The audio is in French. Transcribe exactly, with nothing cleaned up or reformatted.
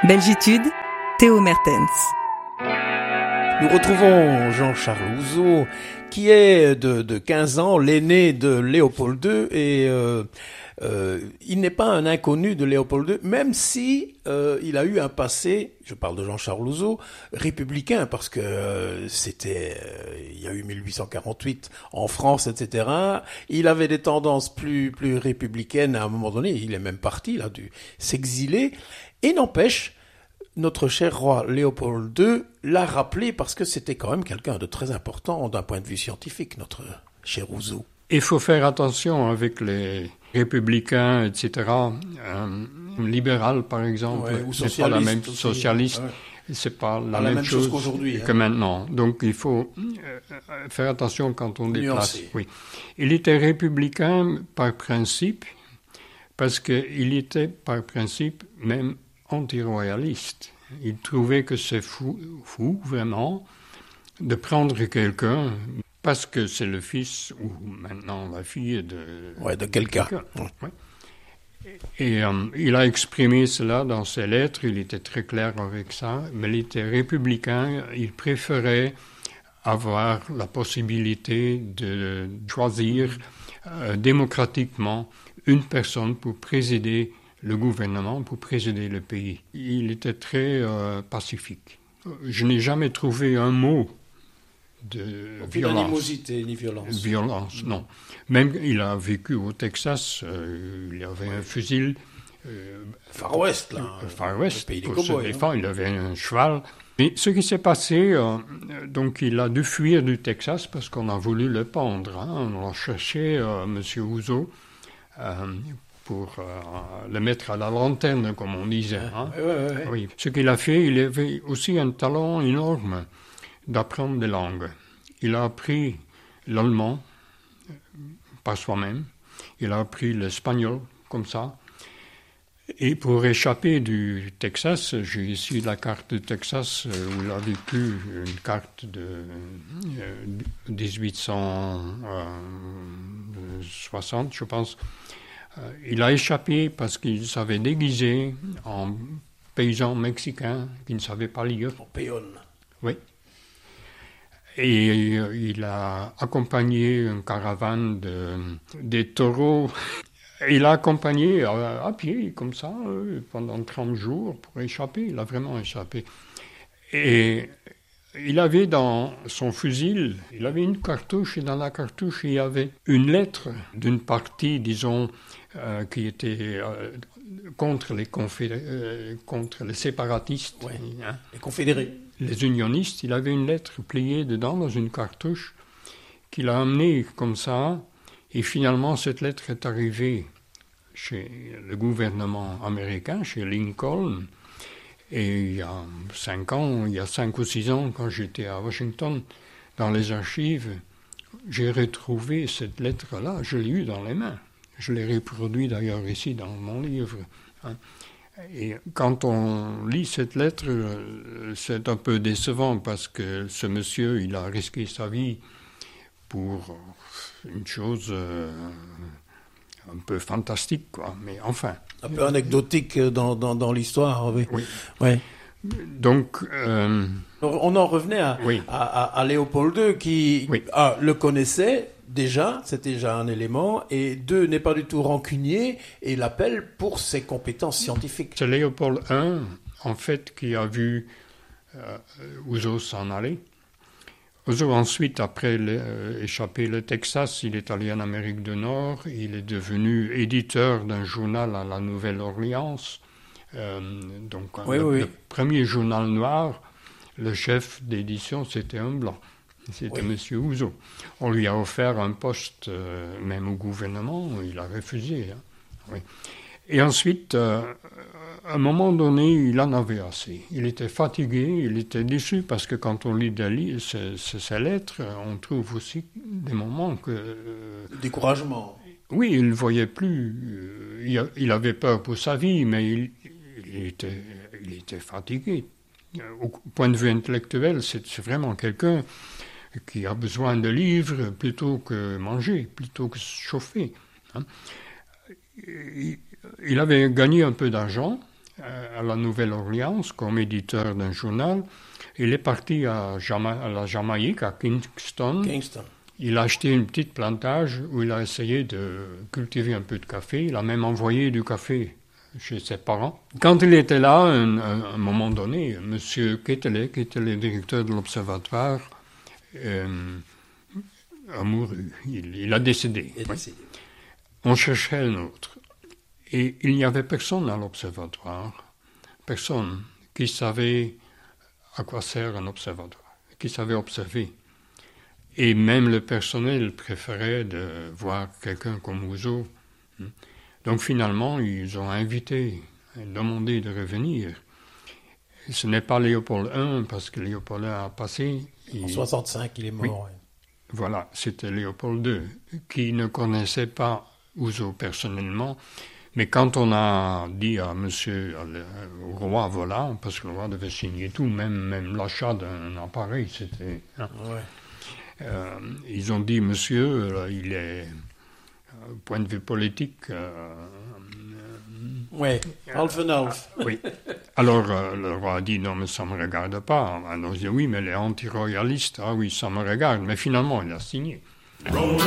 Belgitude, Théo Mertens. Nous retrouvons Jean-Charles Houzeau, qui est de, de quinze ans, l'aîné de Léopold deux, et euh, euh, il n'est pas un inconnu de Léopold deux, même si euh, il a eu un passé, je parle de Jean-Charles Houzeau, républicain, parce que euh, c'était, euh, il y a eu mille huit cent quarante-huit en France, et cetera. Il avait des tendances plus plus républicaines. À un moment donné, il est même parti, il a dû s'exiler, et n'empêche, notre cher roi Léopold deux l'a rappelé parce que c'était quand même quelqu'un de très important d'un point de vue scientifique, notre cher Houzeau. Il faut faire attention avec les républicains, et cetera. Un libéral, par exemple, ouais, ou c'est pas la même aussi. socialiste. Ouais. C'est pas la, pas même, la même chose, chose qu'aujourd'hui, que hein. maintenant. Donc il faut euh, faire attention quand on déplace. Nuancé. Oui. Il était républicain par principe, parce qu'il était par principe même anti-royaliste. Il trouvait que c'est fou, fou, vraiment, de prendre quelqu'un parce que c'est le fils ou maintenant la fille de, ouais, de quelqu'un. quelqu'un. Ouais. Et euh, il a exprimé cela dans ses lettres, il était très clair avec ça, mais il était républicain, il préférait avoir la possibilité de choisir euh, démocratiquement une personne pour présider le gouvernement, pour présider le pays. Il était très euh, pacifique. Je n'ai jamais trouvé un mot de Aucune violence. animosité ni violence. Violence, non. Même il a vécu au Texas, euh, il avait un fusil. Euh, Far West, là. Euh, Far West, le pays des pour cow-boys, se défendre, hein. il avait un cheval. Mais ce qui s'est passé, euh, donc il a dû fuir du Texas parce qu'on a voulu le pendre. Hein. On a cherché euh, M. Houzeau euh, pour euh, le mettre à la lanterne, comme on disait. Hein. Ouais, ouais, ouais. Oui. Ce qu'il a fait, il avait aussi un talent énorme d'apprendre des langues. Il a appris l'allemand par soi-même, il a appris l'espagnol comme ça. Et pour échapper du Texas, j'ai ici la carte du Texas où il a vécu, une carte de euh, dix-huit cent soixante, je pense. Euh, il a échappé parce qu'il s'avait déguisé en paysan mexicain qui ne savait pas lire. En péon. Oui. Et il a accompagné une caravane de, des taureaux. Il a accompagné à, à pied, comme ça, pendant trente jours pour échapper. Il a vraiment échappé. Et il avait dans son fusil, il avait une cartouche, et dans la cartouche, il y avait une lettre d'une partie, disons, euh, qui était euh, contre, les confédé- euh, contre les séparatistes. Ouais. Hein. Les confédérés. Les unionistes, il avait une lettre pliée dedans dans une cartouche qu'il a amenée comme ça, et finalement cette lettre est arrivée chez le gouvernement américain, chez Lincoln, et il y a cinq ans, il y a cinq ou six ans, quand j'étais à Washington, dans les archives, j'ai retrouvé cette lettre-là, je l'ai eue dans les mains. Je l'ai reproduit d'ailleurs ici dans mon livre, hein. Et quand on lit cette lettre, c'est un peu décevant parce que ce monsieur, il a risqué sa vie pour une chose euh, un peu fantastique, quoi. Mais enfin. Un peu anecdotique dans, dans, dans l'histoire, oui. Oui. Ouais. Donc. Euh, On en revenait à, oui. à, à, à Léopold deux qui oui. ah, le connaissait. Déjà, c'était déjà un élément, et deux, n'est pas du tout rancunier, et l'appelle pour ses compétences scientifiques. C'est Léopold un, en fait, qui a vu euh, Houzeau s'en aller. Houzeau, ensuite, après euh, échapper le Texas, il est allé en Amérique du Nord, il est devenu éditeur d'un journal à la Nouvelle-Orléans, euh, donc oui, le, oui. le premier journal noir, le chef d'édition, c'était un blanc. C'était oui. M. Houzeau. On lui a offert un poste, euh, même au gouvernement, il a refusé. Hein. Oui. Et ensuite, euh, à un moment donné, il en avait assez. Il était fatigué, il était déçu, parce que quand on lit ses, ses, ses lettres, on trouve aussi des moments que... Euh, découragement. Oui, il ne voyait plus. Euh, il, a, il avait peur pour sa vie, mais il, il, était, il était fatigué. Au point de vue intellectuel, c'est, c'est vraiment quelqu'un qui a besoin de livres plutôt que manger, plutôt que se chauffer. Hein. Il avait gagné un peu d'argent euh, à la Nouvelle-Orléans comme éditeur d'un journal. Il est parti à, Jama- à la Jamaïque, à Kingston. Kingston. Il a acheté une petite plantage où il a essayé de cultiver un peu de café. Il a même envoyé du café chez ses parents. Quand il était là, à un, un moment donné, M. Quetelet, qui était le directeur de l'Observatoire, euh, a mouru. Il, il a décédé. Il est décédé. On cherchait un autre. Et il n'y avait personne à l'Observatoire, personne qui savait à quoi sert un observatoire, qui savait observer. Et même le personnel préférait de voir quelqu'un comme Houzeau. Donc finalement, ils ont invité, demandé de revenir. Et ce n'est pas Léopold I, parce que Léopold I a passé. En soixante-cinq, il est mort. Oui. Ouais. Voilà, c'était Léopold deux, qui ne connaissait pas Houzeau personnellement. Mais quand on a dit à monsieur, au roi, voilà, parce que le roi devait signer tout, même, même l'achat d'un appareil, c'était... Hein. Ouais. Euh, ils ont dit, monsieur, là, il est, au point de vue politique... Euh, Oui, half and half. euh, oui. Alors, euh, le roi a dit, non, mais ça ne me regarde pas. Alors, il dit, oui, mais les anti-royalistes, ah oui, ça me regarde. Mais finalement, il a signé. Rolling